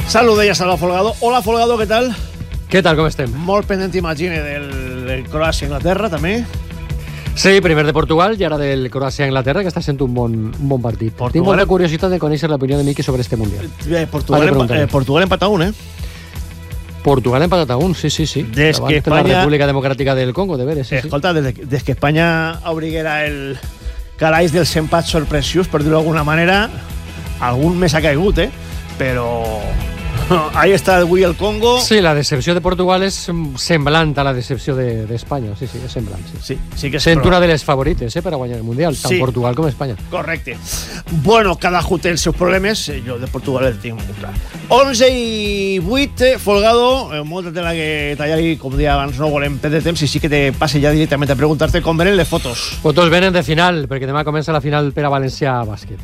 Salut, deia Salva Folgado. Hola, Folgado, què tal? Què tal, com estem? Molt pendent, imagine, del Croàcia-Inglaterra, també. Sí, primer de Portugal i ara del Croàcia-Inglaterra, que està sent un bon partit. Tinc molta curiositat de conèixer l'opinió de Miqui sobre este Mundial. Portugal empata a 1, Portugal empatat a 1, sí. Des que Espanya... La República Democràtica del Congo, de veres. Escolta, des que Espanya obriguera el calaix dels empats sorpressius, per dir-ho d'alguna manera, algun més ha caigut, però... Ahí està avui el Congo. Sí, la decepció de Portugal és semblant a la decepció d'Espanya. Sí, és semblant. Sí que sent una de les favorites per a guanyar el Mundial, tant Portugal com Espanya. Correcte. Bueno, cada un té els seus problemes. Jo de Portugal el tinc molt clar. 11:08, Folgado. Molta tela que tallar i, com deia abans, no volem perdre temps i sí que te passe ja directament a preguntar-te com venen les fotos. Fotos venen de final, perquè demà comença la final per a València Bàsquet.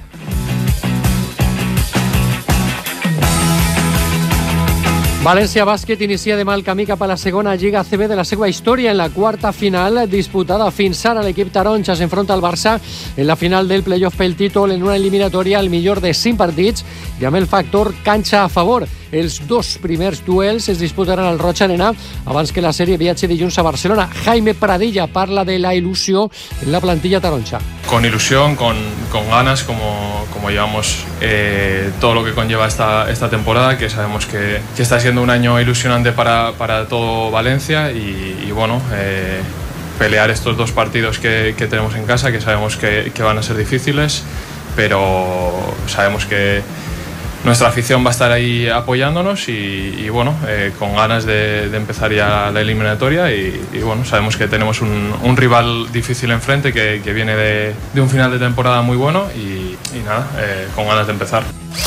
València Bàsquet inicia demà el camí cap a la segona Lliga ACB de la seva història. En la quarta final disputada fins ara, l'equip taronja s'enfronta al Barça en la final del playoff pel títol en una eliminatòria al millor de 5 partits i amb el factor canxa a favor. Els dos primers duels es disputaran al Roig Arena abans que la sèrie viatge dilluns a Barcelona. Jaime Pradilla parla de la ilusió en la plantilla taronja. Con ilusión, con ganas, como llevamos todo lo que conlleva esta temporada, que sabemos que está siendo un año ilusionante para todo Valencia y bueno, pelear estos dos partidos que tenemos en casa, que sabemos que van a ser difíciles, pero sabemos que nuestra afición va a estar ahí apoyándonos y bueno, con ganas de empezar ya la eliminatoria y bueno, sabemos que tenemos un rival difícil enfrente que viene de un final de temporada muy bueno y nada, con ganas de empezar.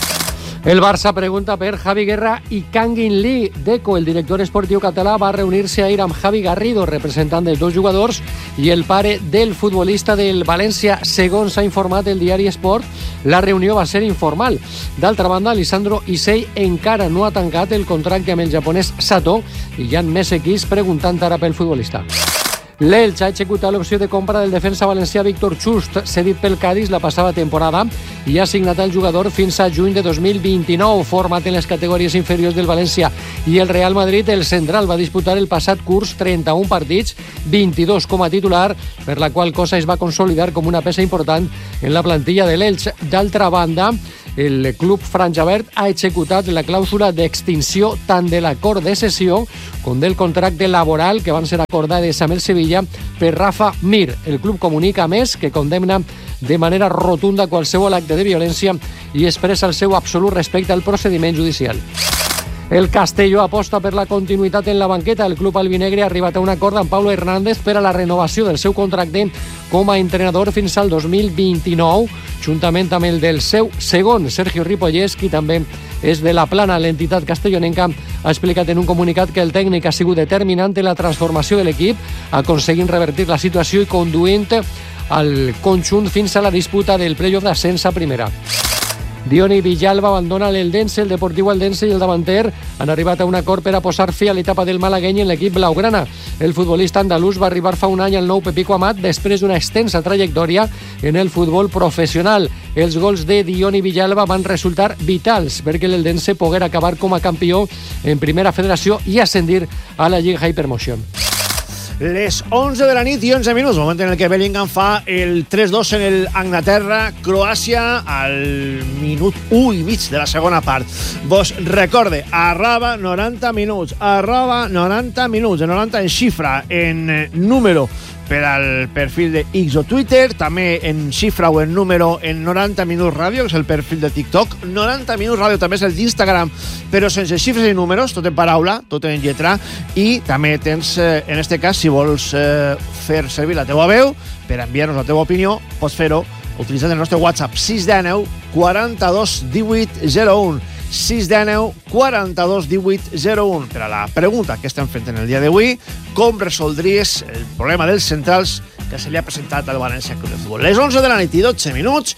El Barça pregunta per Javi Guerra i Kangin Lee. Deco, el director esportiu català, va reunir-se ahir amb Javi Garrido, representant dels dos jugadors, i el pare del futbolista del València. Segons s'ha informat el diari Esport, la reunió va ser informal. D'altra banda, Lisandro Isei encara no ha tancat el contracte amb el japonès Sato i hi ha més equips preguntant ara pel futbolista. L'Elx ha executat l'opció de compra del defensa valencià Víctor Chust, cedit pel Cádiz la passada temporada, i ha signat el jugador fins a juny de 2029. Format en les categories inferiors del València i el Real Madrid, el central va disputar el passat curs 31 partits, 22 com a titular, per la qual cosa es va consolidar com una peça important en la plantilla de l'Elx. D'altra banda, el club franjaverd ha executat la clàusula d'extinció tant de l'acord de cessió com del contracte laboral que van ser acordades amb el Sevilla per Rafa Mir. El club comunica, a més, que condemna de manera rotunda qualsevol acte de violència i expressa el seu absolut respecte al procediment judicial. El Castelló aposta per la continuïtat en la banqueta. El club albinegre ha arribat a un acord amb Pablo Hernández per a la renovació del seu contracte com a entrenador fins al 2029, juntament amb el del seu segon, Sergio Ripollès, qui també és de la Plana. L'entitat castellonenca ha explicat en un comunicat que el tècnic ha sigut determinant en la transformació de l'equip, aconseguint revertir la situació i conduint al conjunt fins a la disputa del playoff d'ascens a primera. Dioni Villalba abandona l'Eldense, el Deportiu Eldense i el davanter han arribat a un acord per a posar fi a l'etapa del malagueny en l'equip blaugrana. El futbolista andalús va arribar fa un any al nou Pepico Amat després d'una extensa trajectòria en el futbol professional. Els gols de Dioni Villalba van resultar vitals perquè l'Eldense poguera acabar com a campió en primera federació i ascendir a la Lliga Hypermotion. Les 11 de la nit i 11 minuts, moment en el que Bellingham fa el 3-2 en el Anglaterra-Croàcia al minut 1 i mig de la segona part. Vos recorde, arroba 90 minuts, arroba 90 minuts, en 90 en xifra, en número per al perfil de X o Twitter, també en xifra o en número en 90 Minuts Ràdio, que és el perfil de TikTok. 90 Minuts Ràdio també és el d'Instagram, però sense xifres i números, tot en paraula, tot en lletra, i també tens, en este cas, si vols fer servir la teua veu per enviar-nos la teua opinió, pots fer-ho utilitzant el nostre WhatsApp 619 42 18 01. 619 42 18 01. Per a la pregunta que estem fent en el dia d'avui, com resoldries el problema dels centrals que se li ha presentat al València Club de Futbol. Les 11 de la nit i 12 minuts,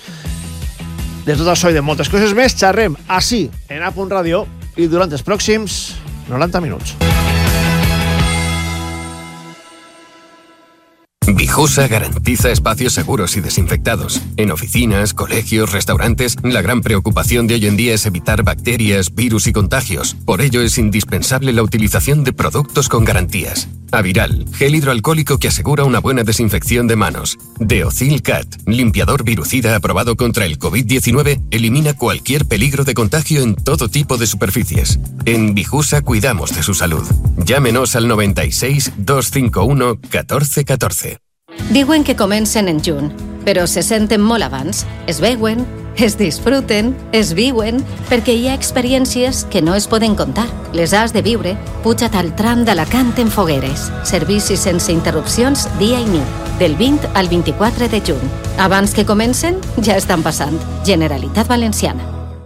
de tot això i de moltes coses més, xerrem així en A.Radio i durant els pròxims 90 minuts. Vijusa garantiza espacios seguros y desinfectados. En oficinas, colegios, restaurantes, la gran preocupación de hoy en día es evitar bacterias, virus y contagios. Por ello es indispensable la utilización de productos con garantías. Aviral, gel hidroalcohólico que asegura una buena desinfección de manos. Deocil Cat, limpiador virucida aprobado contra el COVID-19, elimina cualquier peligro de contagio en todo tipo de superficies. En Vijusa cuidamos de su salud. Llámenos al 96 251 1414. Diuen que comencen en juny, però se senten molt abans. Es veuen, es disfruten, es viuen, perquè hi ha experiències que no es poden contar. Les has de viure. Puja't al tram d'Alacant en Fogueres. Servicis sense interrupcions dia i nit, del 20 al 24 de juny. Abans que comencen, ja estan passant. Generalitat Valenciana.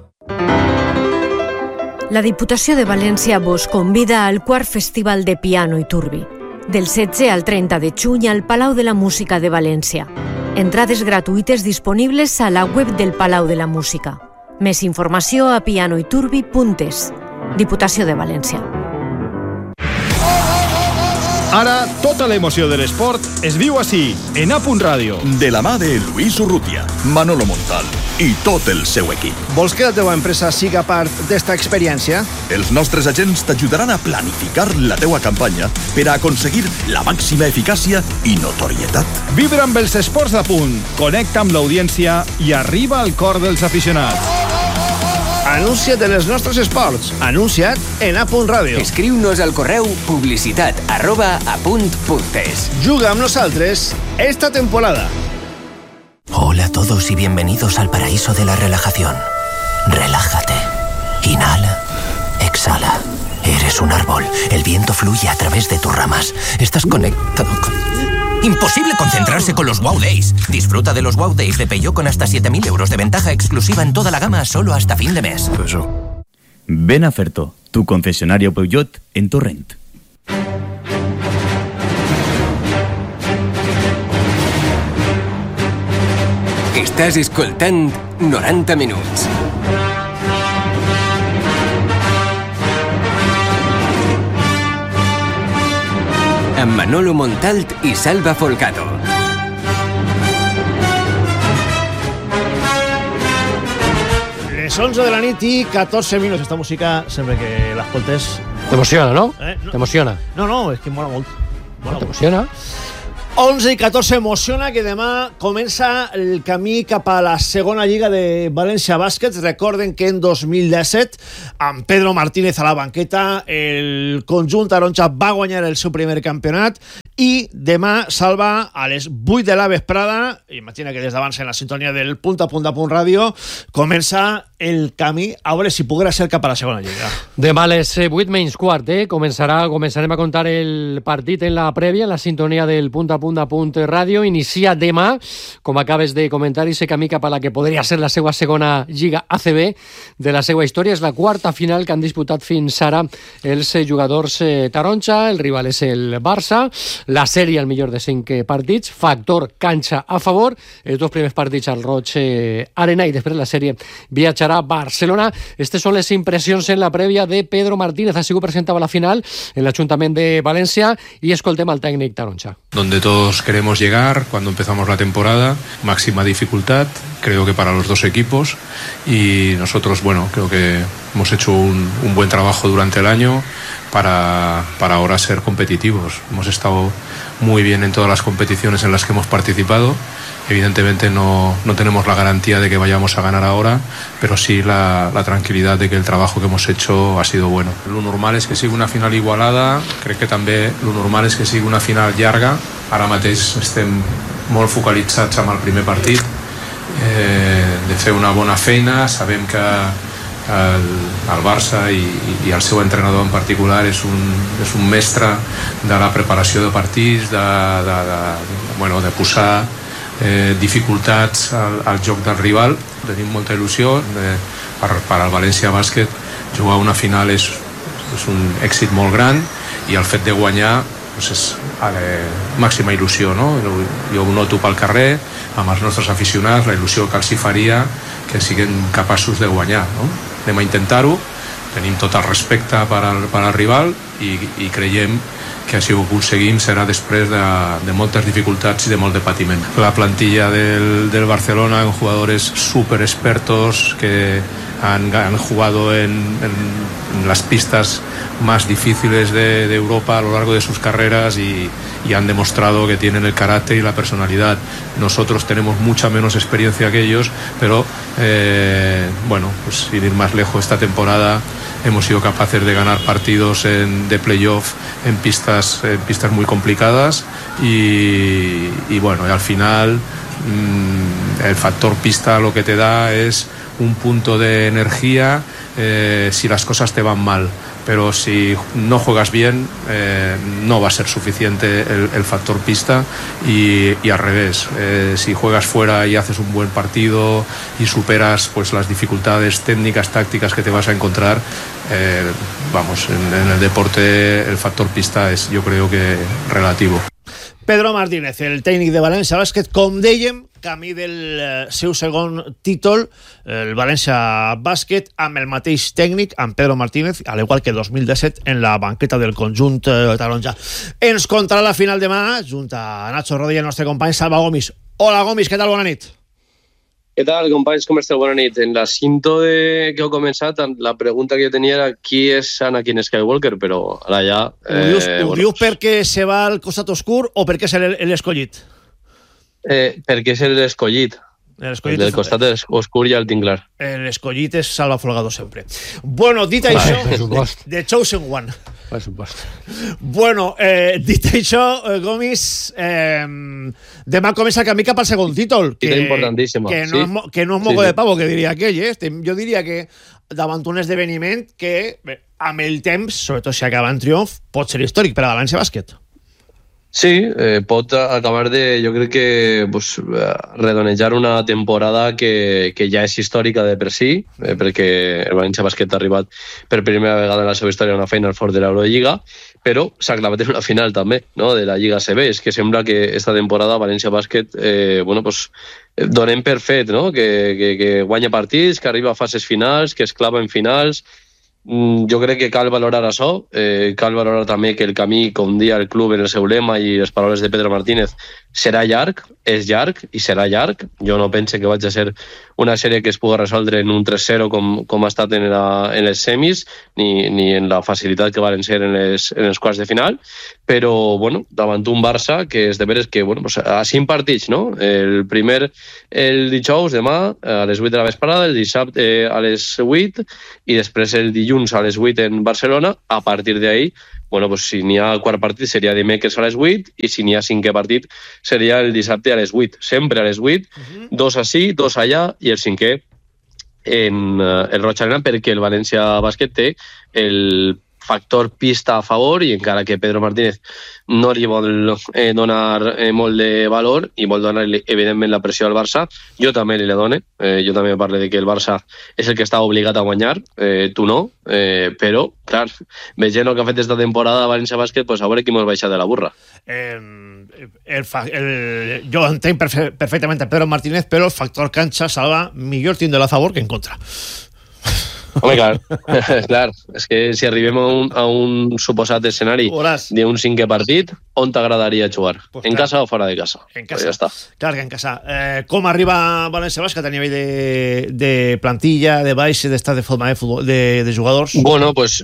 La Diputació de València vos convida al quart Festival de Piano i Turbi, del 16 al 30 de juny al Palau de la Música de València. Entrades gratuïtes disponibles a la web del Palau de la Música. Més informació a pianoiturbi.es. Diputació de València. Ara, tota l'emoció de l'esport es viu així, en A.Radio. De la mà de Lluís Urrutia, Manolo Montal i tot el seu equip. Vols que la teva empresa siga part d'esta experiència? Els nostres agents t'ajudaran a planificar la teua campanya per a aconseguir la màxima eficàcia i notorietat. Vibra amb els esports de punt, connecta amb l'audiència i arriba al cor dels aficionats. Anuncia't en els nostres esports. Anuncia't en A.Radio. Escriu-nos al correu publicitat@apunt.es. Juga amb nosaltres esta temporada. Hola a todos y bienvenidos al paraíso de la relajación. Relájate. Inhala. Exhala. Eres un árbol. El viento fluye a través de tus ramas. Estás conectado con... Imposible concentrarse con los Wow Days. Disfruta de los Wow Days de Peugeot con hasta 7.000 euros de ventaja exclusiva en toda la gama solo hasta fin de mes. Ven a Ferto, tu concesionario Peugeot en Torrent. Estàs escoltant 90 minuts. Amb Manolo Montalt i Salva Folgado. Les 11 de la nit i 14 minuts. Esta música, sempre que l'escoltes... T'emociona, no? No? T'emociona? No, és que mola molt. T'emociona? 11 i 14 emociona que demà comença el camí cap a la segona lliga de València Bàsquet. Recorden que en 2017, amb Pedro Martínez a la banqueta, el conjunt taronja va guanyar el seu primer campionat i demà, Salva, a les 8 de la vesprada, imagina que des d'abans en la sintonia del Punt a Punt Ràdio, comença el camí a veure si poguera ser cap a la segona lliga. Demà a les 8:15, començarem a contar el partit en la prèvia, en la sintonia del Punt a Punt Ràdio. Inicia demà, com acabes de comentar, i se camí cap a la que podria ser la seva segona lliga ACB de la seva història. És la quarta final que han disputat fins ara els jugadors taronja. El rival és el Barça. La sèrie al millor de 5 partits, factor canxa a favor, els dos primers partits al Roig Arena i després la sèrie viatjarà a Barcelona. Aquestes són les impressions en la prèvia de Pedro Martínez. Ha sigut presentat a la final en l'Ajuntament de València i escoltem al tècnic taronja. Donde todos queremos llegar cuando empezamos la temporada, máxima dificultad, creo que para los dos equipos, y nosotros, bueno, creo que hemos hecho un buen trabajo durante el año para ahora ser competitivos. Hemos estado muy bien en todas las competiciones en las que hemos participado. Evidentemente no tenemos la garantía de que vayamos a ganar ahora, pero sí la tranquilidad de que el trabajo que hemos hecho ha sido bueno. Lo normal és que sigui una final igualada, crec que també lo normal és que sigui una final llarga. Ara mateix estem molt focalitzats amb el primer partit, de fer una bona feina. Sabem que el Barça i el seu entrenador en particular és un mestre de la preparació de partits, de posar dificultats al joc del rival. Tenim molta il·lusió. Per al València Bàsquet jugar una final és un èxit molt gran i el fet de guanyar és màxima il·lusió, no? Jo ho noto pel carrer amb els nostres aficionats, la il·lusió que els hi faria que siguin capaços de guanyar, no? Anem a intentar-ho, tenim tot el respecte per al rival i creiem que si ho aconseguim serà després de moltes dificultats i de molt de patiment. La plantilla del Barcelona con jugadores súper expertos que han jugado en las pistas más difíciles de Europa a lo largo de sus carreras y han demostrado que tienen el carácter y la personalidad. Nosotros tenemos mucha menos experiencia que ellos, pero pues sin ir más lejos, esta temporada hemos sido capaces de ganar partidos de playoff en pistas muy complicadas y al final el factor pista lo que te da es un punto de energía si las cosas te van mal, pero si no juegas bien no va a ser suficiente el factor pista y al revés, si juegas fuera y haces un buen partido y superas pues las dificultades técnicas, tácticas que te vas a encontrar, en el deporte el factor pista es, yo creo que relativo. Pedro Martínez, el tècnic de València Bàsquet, com dèiem, camí del seu segon títol, el València Bàsquet, amb el mateix tècnic, amb Pedro Martínez, al igual que el 2017, en la banqueta del conjunt taronja. Ens contarà la final demà, junt a Nacho Rodilla, el nostre company Salva Gomis. Hola, Gomis, què tal? Bona nit. Què tal, companys? Com esteu? Bona nit. En la cinta que heu començat, la pregunta que jo tenia era qui és Anakin Skywalker, però ara ja... Ho dius perquè se va al costat oscur o perquè és l'escollit? Perquè és l'escollit. El del costat oscur ja el tinc clar. L'escollit és Salva Folgado sempre. Bueno, dit això... The Chosen One. Per supost. Bueno, dit això, Gomis, demà comença el camí cap al segon títol. Que importantíssima. Que no és moco de pavo, que diria aquell. Jo diria que davant un esdeveniment que, amb el temps, sobretot si acaba en triomf, pot ser històric per a València Bàsquet. Sí, pot acabar jo crec que redonejar una temporada que ja és històrica de per si, perquè el València Bàsquet ha arribat per primera vegada en la seva història a una Final Four de l'Eurolliga, però s'ha clavat en una final també, no?, de la Lliga ACB. És que sembla que esta temporada València Bàsquet donem per fet, no?, que guanya partits, que arriba a fases finals, que es clava en finals. Jo crec que cal valorar això, cal valorar també que el camí, com dia el club en el seu lema i les paraules de Pedro Martínez, serà llarg, és llarg i serà llarg. Jo no pense que vagi a ser una sèrie que es pugui resoldre en un 3-0 com ha estat en les semis, ni en la facilitat que varen ser en els quarts de final, però davant un Barça que és de veres que a 5 partits, no? El primer el dijous, demà a les 8 de la vesprada, el dissabte a les 8 i després el dilluns a les 8 en Barcelona. A partir d'ahí, si n'hi ha quart partit seria dimecres a les 8 i si n'hi ha cinquè partit seria el dissabte a les 8, sempre a les 8, 2 ací, 2 allà i el cinquè en el Roig Arena, perquè el València Bàsquet té el factor pista a favor i encara que Pedro Martínez no li vol donar molt de valor i vol donar evidentment la pressió al Barça, jo també li la done, jo també parlo de que el Barça és el que està obligat a guanyar, tu no, però clar, veient el que ha fet esta temporada a València Bàsquet, a veure qui mos baixa de la burra. Jo entenc perfectament a Pedro Martínez, però el factor canxa, Salva, millor tindre a favor que en contra. Home, clar, és que si arribem a un suposat escenari d'un cinquè partit, on t'agradaria jugar? En casa o fora de casa? En casa, ja està. Clar que en casa. Com arriba València Bàsquet a nivell de plantilla, de baix, d'estat de forma de jugadors? Bueno, pues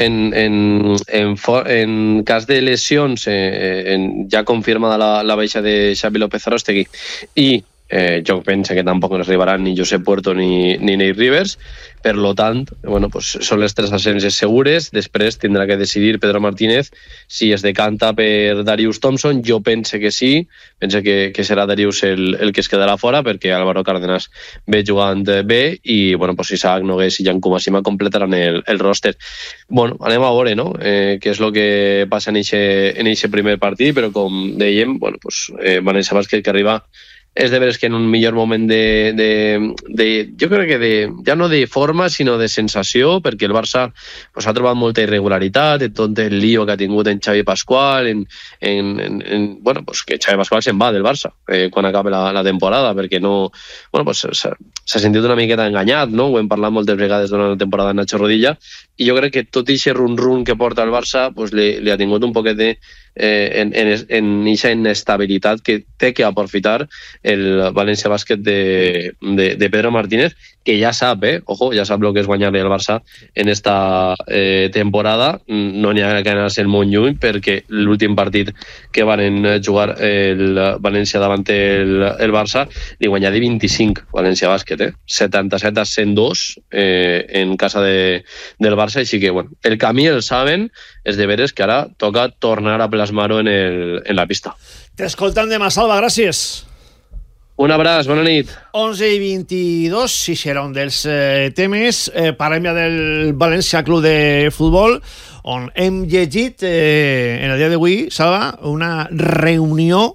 en cas de lesions, ja confirmada la baixa de Xavi López Arostegui i jo penso que tampoc no arribaran ni Josep Puerto ni Nate Rivers, per lo tant, són les 3 absències segures. Després tindrà que decidir Pedro Martínez si es decanta per Darius Thompson. Jo penso que sí, penso que serà Darius el que es quedarà fora, perquè Álvaro Cárdenas ve jugant bé i Isaac Nogués i Jan Kumasima completaran el roster. Anem a veure, no?, què és el que passa en aquest primer partit, però com dèiem, València Bàsquet que arriba és de veres que en un millor moment jo crec que ja no de forma, sinó de sensació, perquè el Barça pues, ha trobat molta irregularitat, tot el lío que ha tingut en Xavi Pasqual, bueno, pues que Xavi Pasqual se'n va del Barça quan acabi la temporada, perquè no, bueno, pues, s'ha sentit una miqueta enganyat, no? Ho hem parlat moltes vegades durant la temporada de Nacho Rodilla, i jo crec que tot aquest run-run que porta el Barça pues, li ha tingut un poquet en aquesta inestabilitat que té que aprofitar el València Bàsquet de Pedro Martínez, que ja sap, ojo, ja sap el que és guanyar-li al Barça en esta temporada. No n'hi ha que anar-se'n molt lluny, perquè l'últim partit que van jugar el València davant el Barça li guanyà de 25 València Bàsquet, 77-102 en casa del Barça, així que bueno, el camí el saben, és de veres que ara toca tornar a plasmar-ho en la pista. T'escoltem demà, Salva, gràcies. Un abraç, bona nit. 11:22, si serà un dels temes. Parlem ja del València Club de Futbol, on hem llegit en el dia d'avui, Salva, una reunió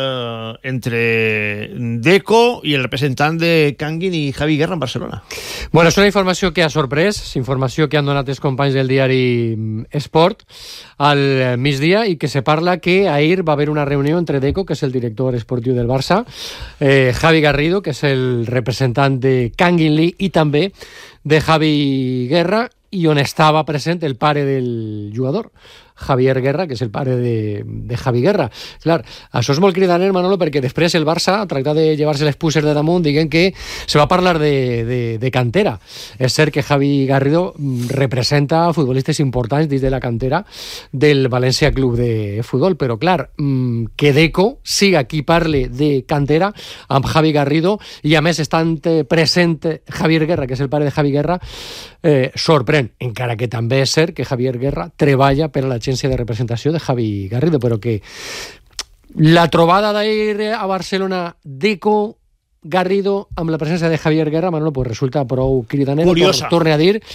entre Deco i el representant de Kangin i Javi Guerra en Barcelona. Bueno, és una informació que ha sorprès, informació que han donat els companys del diari Esport al migdia, i que se parla que ahir va haver una reunió entre Deco, que és el director esportiu del Barça, Javi Garrido, que és el representant de Kangin Lee, i també de Javi Guerra, i on estava present el pare del jugador, Javier Guerra, que és el pare de Javi Guerra. Clar, això és molt cridaner, Manolo, perquè després el Barça ha tractat de llevar-se les puces de damunt, dient que se va parlar de cantera. És cert que Javi Garrido representa futbolistes importants dins de la cantera del València Club de Futbol, però clar, que Deco siga qui parle de cantera amb Javi Garrido, i a més estant present Javier Guerra, que és el pare de Javi Guerra, sorprèn, encara que també és cert que Javier Guerra treballa per a l'agència de representació de Javi Garrido, però que la trobada d'ahir a Barcelona, Deco Garrido amb la presència de Javier Guerra, Manolo, pues resulta prou cridanera. Curiosa. Torne a dir,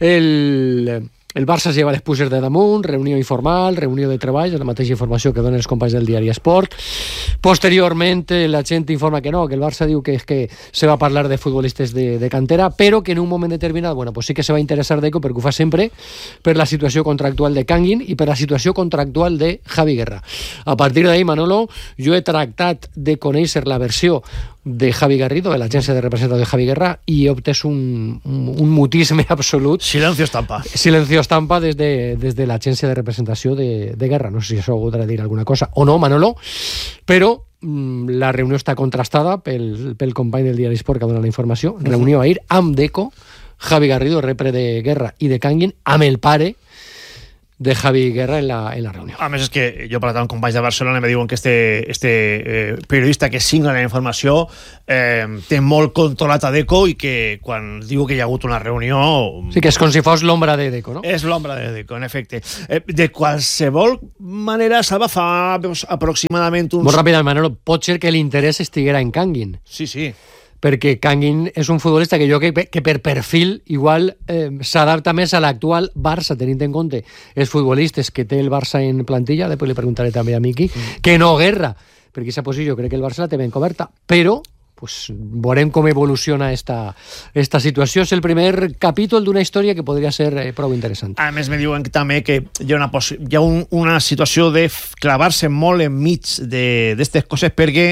el Barça es lleva les puces de damunt, reunió informal, reunió de treball, la mateixa informació que donen els companys del diari Esport. Posteriorment, la gent informa que no, que el Barça diu que és que se va parlar de futbolistes de cantera, però que en un moment determinat, bueno, pues sí que se va interessar Deco, perquè ho fa sempre per la situació contractual de Kangin i per la situació contractual de Javi Guerra. A partir d'ahí, Manolo, jo he tractat de conèixer la versió de Javi Garrido, de l'agència de representació de Javi Guerra, i he obtès un mutisme absolut. Silencio estampa. Silencio estampa des de l'agència de representació de Guerra. No sé si això voldrà dir alguna cosa o no, Manolo, però la reunió està contrastada pel company del diari Esport que dona la informació. Reunió ahir amb Deco, Javi Garrido, repre de Guerra i de Kangin, amb el pare de Javi Guerra en la reunió. A més, és que jo he parlat amb companys de Barcelona i me diuen que este periodista que signa la informació té molt controlat a Deco, i que quan diu que hi ha hagut una reunió... Sí, que és com si fos l'ombra de Deco, no? És l'ombra de Deco, en efecte. De qualsevol manera, Salva, fa aproximadament uns... Molt ràpidament, Manolo, pot ser que l'interès estiguera en Kangin. Sí, sí. Perquè Kangin és un futbolista que jo crec que per perfil igual s'adapta més a l'actual Barça, tenint en compte els futbolistes que té el Barça en plantilla. Després li preguntaré també a Miqui, que no Guerra, perquè aquesta posició crec que el Barça la té ben coberta, però pues, veurem com evoluciona esta situació. És el primer capítol d'una història que podria ser prou interessant. A més, me diuen també que hi ha una situació de clavar-se molt enmig d'aquestes coses, perquè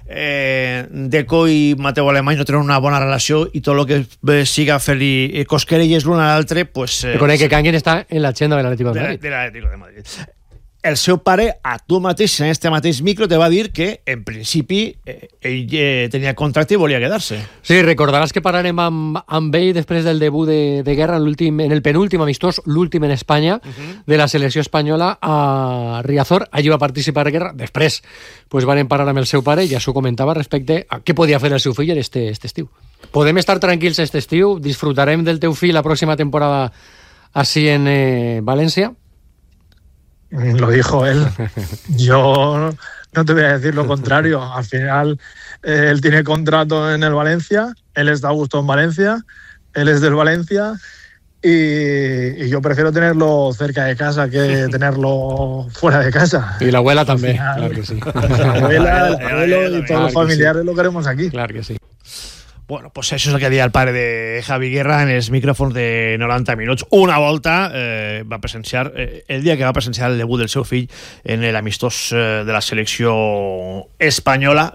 Deco i Mateu Alemany no tenen una bona relació, i tot el que siga fer-li cosquerelles l'un a l'altre, pues... Reconec que Kangin està en l'agenda de l'Atlético de Madrid. De l'Atlético de Madrid. El seu pare, a tu mateix, en este mateix micro, te va dir que, en principi, ell tenia contracte i volia quedar-se. Sí, recordaràs que parlarem amb ell després del debut de Guerra en el penúltim amistós, l'últim en Espanya, de la selecció espanyola a Riazor. Allí va participar Guerra. Després pues, van parlar amb el seu pare i ja s'ho comentava respecte a què podia fer el seu fill este estiu. Podem estar tranquils este estiu, disfrutarem del teu fill la pròxima temporada així en València. Lo dijo él. Yo no te voy a decir lo contrario. Al final, él tiene contrato en el Valencia, él está a gusto en Valencia, él es del Valencia y yo prefiero tenerlo cerca de casa que tenerlo fuera de casa. Y la abuela también, claro que sí. La abuela, el abuelo y todos los familiares lo queremos aquí. Claro que sí. Bueno, pues això és el que deia el pare de Javi Guerra en els micròfons de 90 minuts. Una volta va presenciar, el dia que va presenciar el debut del seu fill en l'amistós de la selecció espanyola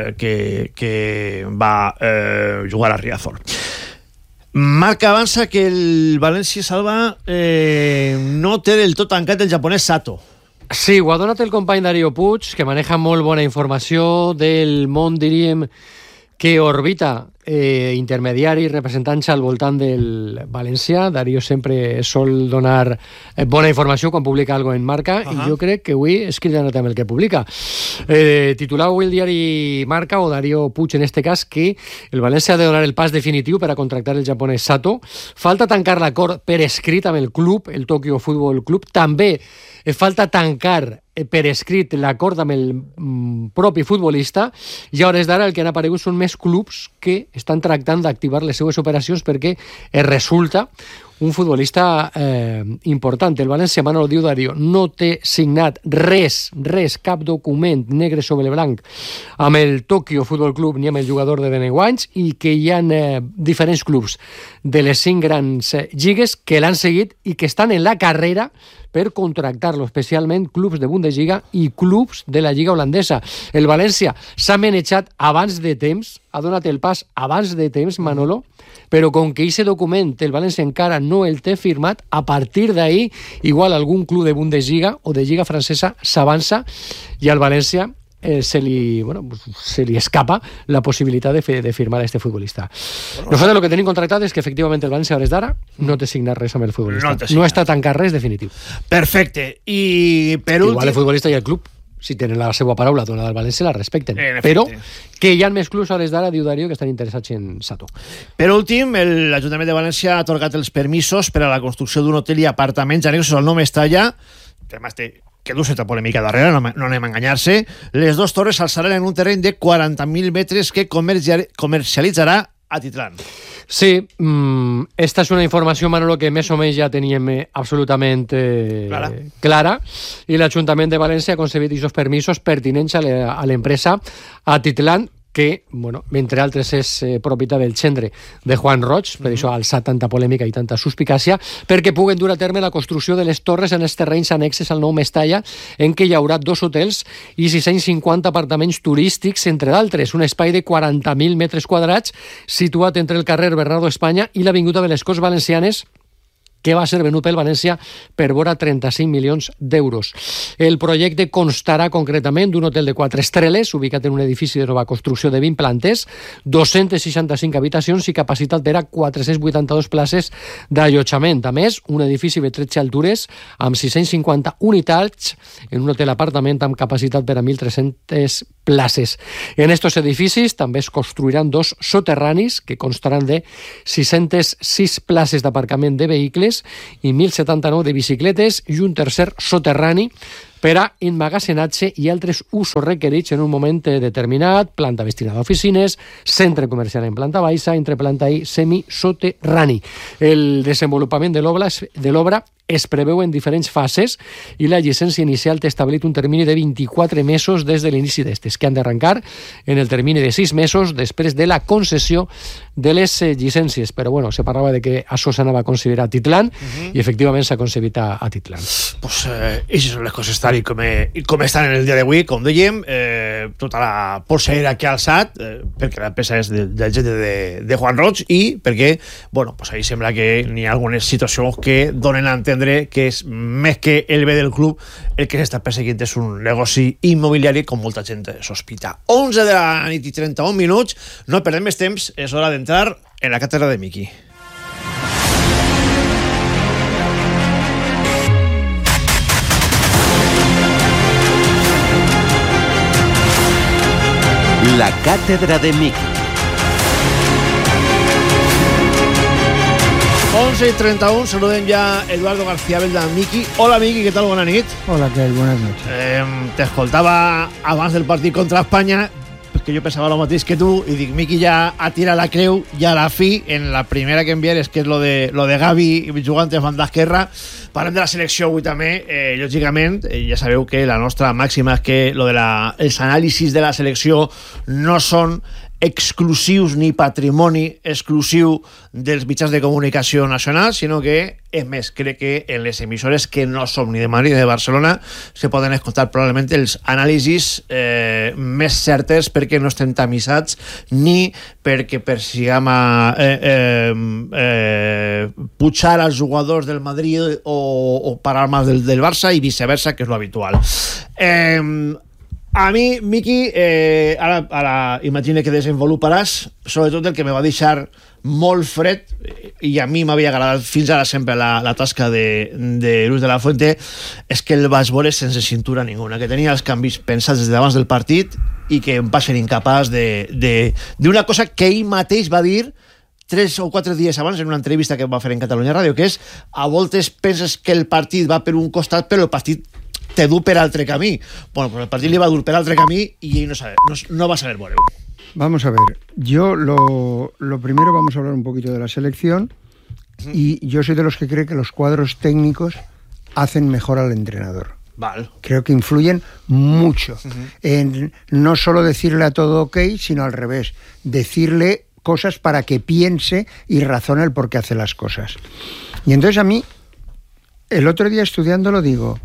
que va jugar a Riazor. Marca avança que el València, Salva, no té del tot tancat el japonès Sato. Sí, ho ha donat el company Darío Puig, que maneja molt bona informació del món, diríem, que orbita intermediari, representants al voltant del València. Darío sempre sol donar bona informació quan publica alguna cosa en Marca, i jo crec que avui és cridanat amb el que publica. Titulava avui el diari Marca, o Darío Puig en este cas, que el València ha de donar el pas definitiu per a contractar el japonès Sato. Falta tancar l'acord per escrit amb el club, el Tokyo Football Club. També falta tancar per escrit l'acord amb el propi futbolista, i a hores d'ara el que han aparegut són més clubs que estan tractant d'activar les seues operacions perquè resulta un futbolista important. El València, Manolo, diu Darío, no té signat res, cap document negre sobre blanc amb el Tokyo Football Club ni amb el jugador de 19 anys, i que hi ha diferents clubs de les 5 grans lligues que l'han seguit i que estan en la carrera per contractar-lo, especialment clubs de Bundesliga i clubs de la Lliga holandesa. El València s'ha manejat abans de temps, ha donat el pas abans de temps, Manolo, però com que aquest document el València encara no el té firmat, a partir d'ahir igual algun club de Bundesliga o de Lliga francesa s'avança i al València se li escapa la possibilitat de firmar a este futbolista. Nosaltres el que tenim contractat és que efectivament el València a hores d'ara no té signat res amb el futbolista. No està tancat res definitiu. Perfecte. I per últim... Igual el futbolista i el club, si tenen la seva paraula donada al València, la respecten. Però que hi ha més clubs a hores d'ara, diu Darío, que estan interessats en Sato. Per últim, l'Ajuntament de València ha atorgat els permisos per a la construcció d'un hotel i apartaments annexos al nom Estalla. Además, que du certa polèmica darrere, no anem a enganyar-se. Les dues torres s'alçaran en un terreny de 40.000 metres que comercialitzarà a Titlán. Sí, esta és una informació, Manolo, que més o menys ja teníem absolutament clara, i l'Ajuntament de València ha concedit aquests permisos pertinents a l'empresa a Titlán, que, entre altres, és propietat del gendre de Juan Roig, per això ha alçat tanta polèmica i tanta suspicàcia, perquè puguen dur a terme la construcció de les torres en els terrenys annexes al nou Mestalla, en què hi haurà 2 hotels i 650 apartaments turístics, entre d'altres, un espai de 40.000 metres quadrats situat entre el carrer Bernardo Espanya i l'Avinguda de les Corts Valencianes, que va ser venut pel València per vora 35 milions d'euros. El projecte constarà concretament d'un hotel de 4 estreles, ubicat en un edifici de nova construcció de 20 plantes, 265 habitacions i capacitat per a 482 places d'allotjament. A més, un edifici de 13 altures amb 650 unitats en un hotel-apartament amb capacitat per a 1.300 places. En estos edificis també es construiran 2 soterranis que constaran de 606 places d'aparcament de vehicles i 1.079 de bicicletes i un tercer soterrani per a emmagacenatge i altres usos requerits en un moment determinat, planta destinada a oficines, centre comercial en planta baixa, entreplanta i semisoterrani. El desenvolupament de l'obra es preveu en diferents fases i la llicència inicial té establit un termini de 24 mesos des de l'inici d'estes, que han d'arrencar en el termini de 6 mesos després de la concessió de les llicències. Però se parlava de que això s'anava a concebir a Titlán i efectivament s'ha concebit a Titlán. Pues aquestes són les coses tal i com estan en el dia d'avui, com dèiem, tota la polseguera que ha alçat, perquè l'empresa és del gendre de Juan Roig i perquè, pues ahí sembla que n'hi ha algunes situacions que donen a entendre que és més que el bé del club, el que s'està perseguint és un negoci immobiliari com molta gent sospita. 11 de la nit i 31 minuts, no perdem més temps, és hora d'entrar en la càtedra de Miki. La càtedra de Miki. 11 y 31, saludem ya Eduardo García Belda, Miki. Hola Miki, ¿qué tal? Buenas noches. Hola, ¿qué hay? Buenas noches. Te escoltaba abans del partit contra Espanya, que jo pensava el mateix que tu, i dic, Miqui ja ha tirat la creu, ja a la fi, en la primera que enviares, que és lo de Gavi jugant en banda esquerra. Parlem de la selecció avui també, lògicament, ja sabeu que la nostra màxima és que lo de els anàlisis de la selecció no són exclusius ni patrimoni exclusiu dels mitjans de comunicació nacionals, sinó que, és més, crec que en les emissores que no som ni de Madrid ni de Barcelona se poden escoltar probablement els anàlisis més certes, perquè no estem tamisats ni perquè persigam pujar als jugadors del Madrid o parar mal del Barça i viceversa, que és lo habitual. A mi, Miqui, ara imagina que desenvoluparàs sobretot el que me va deixar molt fred, i a mi m'havia agradat fins ara sempre la tasca de Luis de la Fuente, és que el vas veure sense cintura ninguna, que tenia els canvis pensats des d'abans del partit i que va ser incapaç d'una cosa que ell mateix va dir 3 o 4 dies abans en una entrevista que va fer en Catalunya Ràdio, que és, a voltes penses que el partit va per un costat però el partit te du per altre camí. Bueno, pues el partit li va dur per altre camí y ell no va a saber voleu. Vamos a ver, yo lo primero vamos a hablar un poquito de la selección, y yo soy de los que cree que los cuadros técnicos hacen mejor al entrenador. Vale. Creo que influyen mucho en no solo decirle a todo ok, sino al revés, decirle cosas para que piense y razone el por qué hace las cosas. Y entonces a mí, el otro día estudiándolo digo,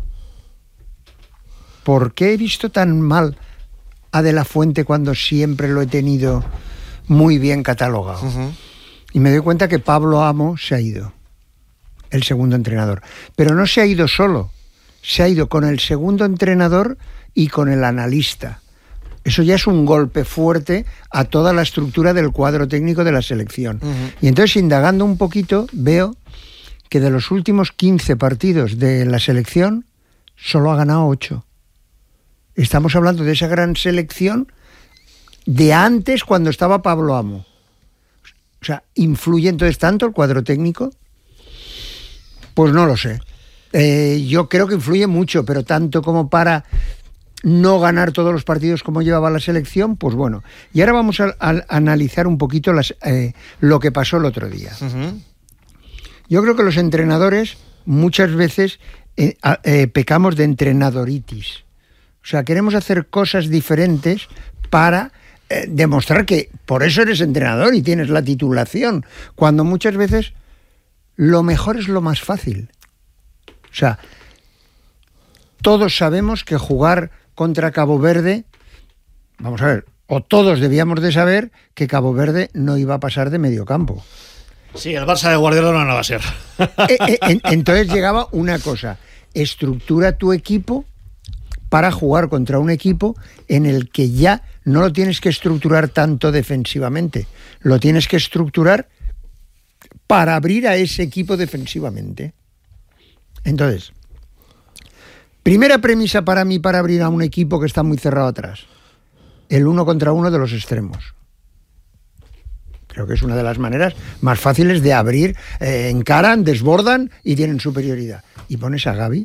¿por qué he visto tan mal a De la Fuente cuando siempre lo he tenido muy bien catalogado? Y me doy cuenta que Pablo Amo se ha ido, el segundo entrenador. Pero no se ha ido solo, se ha ido con el segundo entrenador y con el analista. Eso ya es un golpe fuerte a toda la estructura del cuadro técnico de la selección. Y entonces, indagando un poquito, veo que de los últimos 15 partidos de la selección, solo ha ganado 8. Estamos hablando de esa gran selección de antes, cuando estaba Pablo Amo. O sea, ¿influye entonces tanto el cuadro técnico? Pues no lo sé. Yo creo que influye mucho, pero tanto como para no ganar todos los partidos como llevaba la selección, pues bueno. Y ahora vamos a analizar un poquito lo que pasó el otro día. Yo creo que los entrenadores muchas veces pecamos de entrenadoritis. O sea, queremos hacer cosas diferentes para demostrar que por eso eres entrenador y tienes la titulación, cuando muchas veces lo mejor es lo más fácil. O sea, todos sabemos que jugar contra Cabo Verde, vamos a ver, o todos debíamos de saber que Cabo Verde no iba a pasar de medio campo. Sí, el Barça de Guardiola no va a ser. Entonces llegaba una cosa: estructura tu equipo para jugar contra un equipo en el que ya no lo tienes que estructurar tanto defensivamente, lo tienes que estructurar para abrir a ese equipo defensivamente. Entonces, primera premisa para mí para abrir a un equipo que está muy cerrado atrás: el 1 contra 1 de los extremos. Creo que es una de las maneras más fáciles de abrir. Encaran, desbordan y tienen superioridad. Y pones a Gavi.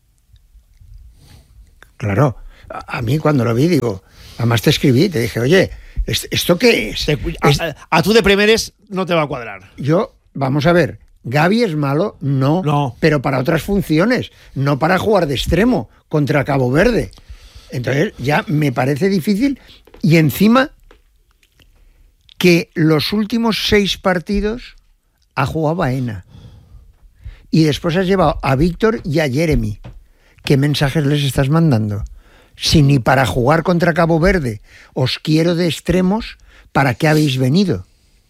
Claro, a mí cuando lo vi, digo, además te escribí, te dije, oye, ¿esto qué es? A tú de primeres no te va a cuadrar. Yo, vamos a ver, ¿Gavi es malo? No, pero para otras funciones, no para jugar de extremo contra Cabo Verde. Entonces ya me parece difícil, y encima que los últimos 6 partidos ha jugado Baena. Y después has llevado a Víctor y a Jeremy. ¿Qué mensajes les estás mandando? Si ni para jugar contra Cabo Verde os quiero de extremos, ¿para qué habéis venido?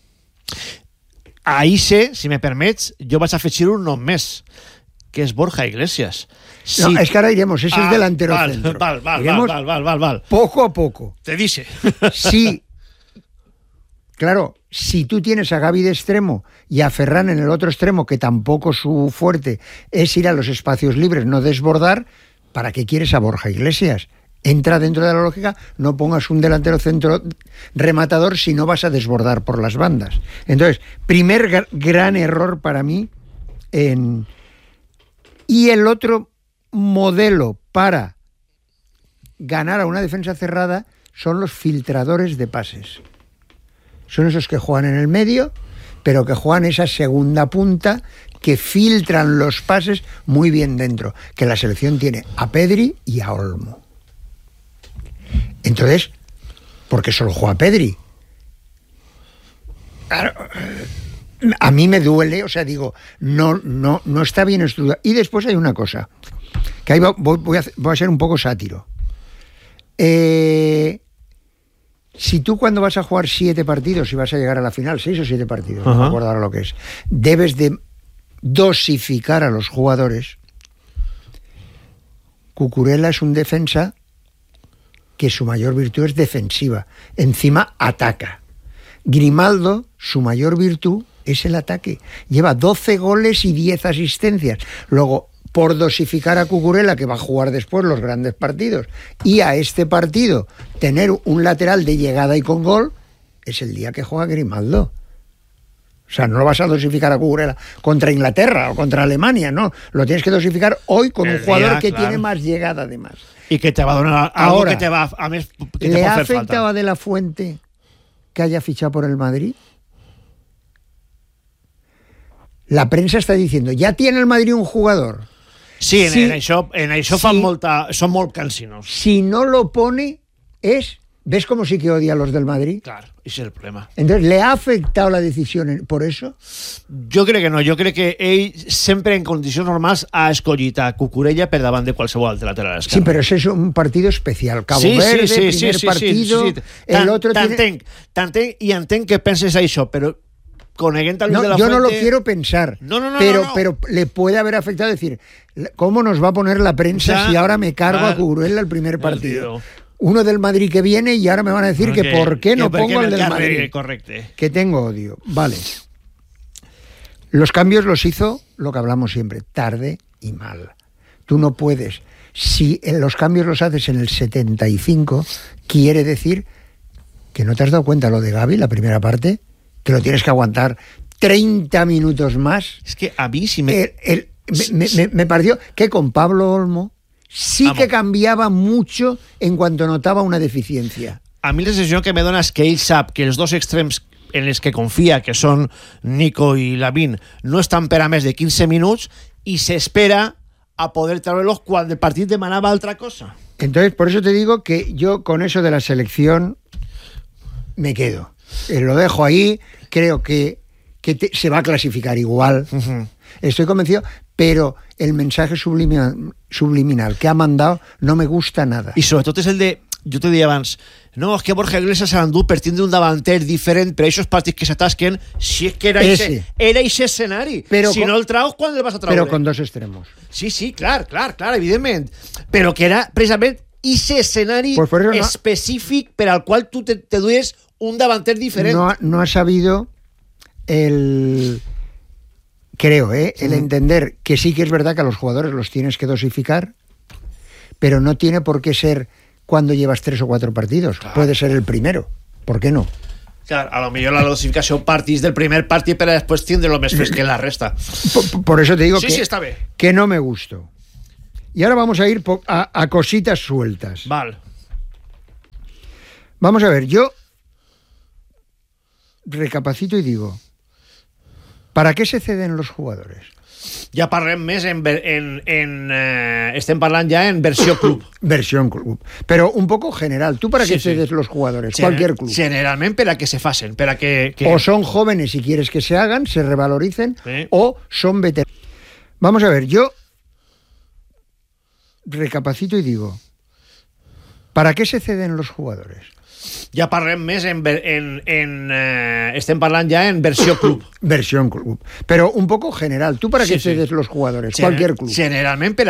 Ahí sé, si me permets, jo vaig afegir un nom més, que és Borja Iglesias. Sí. No, es que ahora iremos, ese es delantero centro. Val. Poco a poco. Te dice. Sí. Claro, si tú tienes a Gavi de extremo y a Ferran en el otro extremo, que tampoco su fuerte es ir a los espacios libres, no desbordar, ¿para qué quieres a Borja Iglesias? Entra dentro de la lógica, no pongas un delantero centro rematador si no vas a desbordar por las bandas. Entonces, primer gran error para mí. Y el otro modelo para ganar a una defensa cerrada son los filtradores de pases. Son esos que juegan en el medio, pero que juegan esa segunda punta, que filtran los pases muy bien dentro. Que la selección tiene a Pedri y a Olmo. Entonces, ¿por qué solo juega Pedri? Claro, a mí me duele, o sea, digo, no está bien estudiado. Y después hay una cosa, que ahí voy a ser un poco sátiro. Si tú cuando vas a jugar 7 partidos y vas a llegar a la final, 6 o 7 partidos, no me acuerdo ahora lo que es, debes de dosificar a los jugadores. Cucurella es un defensa que su mayor virtud es defensiva, encima ataca. Grimaldo, su mayor virtud es el ataque, lleva 12 goles y 10 asistencias. Luego, por dosificar a Cucurella, que va a jugar después los grandes partidos, y a este partido tener un lateral de llegada y con gol, es el día que juega Grimaldo. O sea, no lo vas a dosificar a Cucurella contra Inglaterra o contra Alemania, no. Lo tienes que dosificar hoy con un jugador que tiene más llegada, además. Y que te va a donar algo. Ahora, que te va a que te ¿le ha afectado a De La Fuente que haya fichado por el Madrid? La prensa está diciendo, ya tiene el Madrid un jugador. Sí, en això son molt cansinos. Si no lo pone, ¿ves cómo sí que odia a los del Madrid? Claro, ese es el problema. Entonces, ¿le ha afectado la decisión por eso? Jo crec que no, jo crec que ell sempre en condicions normals ha escollit a Cucurella per davant de qualsevol altre lateral esquerre. Sí, pero ese es un partido especial. Cabo Verde, primer partido, el otro tiene... T'entenc i entenc que penses això, però coneguent a Luis de la Fuente... Yo no lo quiero pensar, pero le puede haber afectado decir, ¿cómo nos va a poner la prensa si ahora me cargo a Cucurella el primer partido? Uno del Madrid que viene y ahora me van a decir que por qué no pongo el del Madrid. Correcto. Que tengo odio. Vale. Los cambios los hizo, lo que hablamos siempre, tarde y mal. Tú no puedes. Si los cambios los haces en el 75, quiere decir que no te has dado cuenta lo de Gavi, la primera parte, que lo tienes que aguantar 30 minutos más. Es que a mí sí me pareció que con Pablo Olmo que cambiava mucho en cuanto notava una deficiencia. A mi la sensació que me dona és que ell sap que els dos extrems en els que confia, que són Nico i Lavín, no estan per a més de 15 minuts i s'espera a poder treure-los quan el partit demanava altra cosa. Entonces, por eso te digo que yo con eso de la selección me quedo. Lo dejo ahí, creo que se va a clasificar igual. Estoy convencido, pero el mensaje subliminal que ha mandado no me gusta nada. I sobretot és el de, jo te deia abans, no, és que Borja Iglesias se l'endú per tindre un davanter diferent per a aquests partits que s'atasquen, si és que era ese escenari. Pero si no el traus, quan el vas a traure? Pero con dos extremos. Sí, clar, evidentment. Però que era precisament ese escenari específic per al qual tu te dues un davanter diferent. No ha sabido creo, el entender que sí que es verdad que a los jugadores los tienes que dosificar, pero no tiene por qué ser cuando llevas 3 o 4 partidos. Claro. Puede ser el primero. ¿Por qué no? Claro, a lo mejor la dosificación partís del primer partido, pero después tiende lo más fresco que la resta. Por eso te digo está bien. Que no me gustó. Y ahora vamos a ir a cositas sueltas. Vale. Vamos a ver, yo recapacito y digo, ¿para qué se ceden los jugadores? Ja parlem més estem parlant ja en versió club. Versión club. Pero un poco general. ¿Tú para qué cedes los jugadores? Cualquier club. Generalmente para que se facen. Para que... O son jóvenes y quieres que se hagan, se revaloricen, o son veteranos. Vamos a ver, yo recapacito y digo, ¿para qué se ceden los jugadores? Ja parlem més estem parlant ja en versió club. Versión club. Pero un poco general. ¿Tú para qué cedes los jugadores? Cualquier club. Generalmente